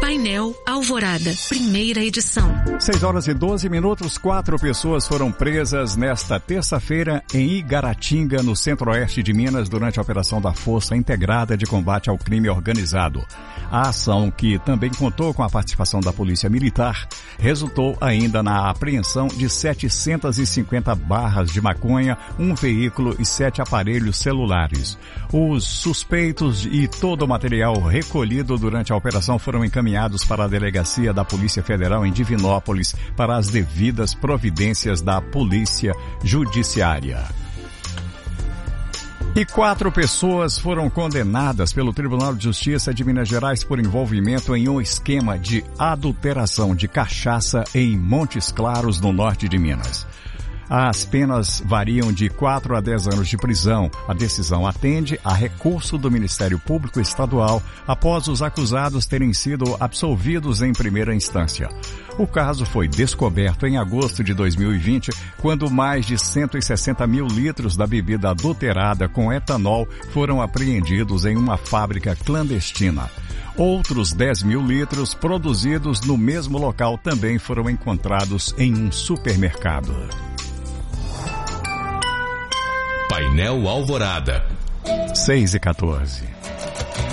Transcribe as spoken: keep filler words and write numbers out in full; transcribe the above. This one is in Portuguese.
Painel Alvorada, primeira edição. seis horas e doze minutos, quatro pessoas foram presas nesta terça-feira em Igaratinga, no centro-oeste de Minas, durante a operação da Força Integrada de Combate ao Crime Organizado. A ação, que também contou com a participação da Polícia Militar, resultou ainda na apreensão de setecentas e cinquenta barras de maconha, um veículo e sete aparelhos celulares. Os suspeitos e todo o material recolhido durante a operação foram encaminhados para a delegacia da Polícia Federal em Divinópolis para as devidas providências da Polícia Judiciária. E quatro pessoas foram condenadas pelo Tribunal de Justiça de Minas Gerais por envolvimento em um esquema de adulteração de cachaça em Montes Claros, no norte de Minas. As penas variam de quatro a dez anos de prisão. A decisão atende a recurso do Ministério Público Estadual após os acusados terem sido absolvidos em primeira instância. O caso foi descoberto em agosto de dois mil e vinte, quando mais de cento e sessenta mil litros da bebida adulterada com etanol foram apreendidos em uma fábrica clandestina. Outros dez mil litros produzidos no mesmo local também foram encontrados em um supermercado. Painel Alvorada. seis e quatorze.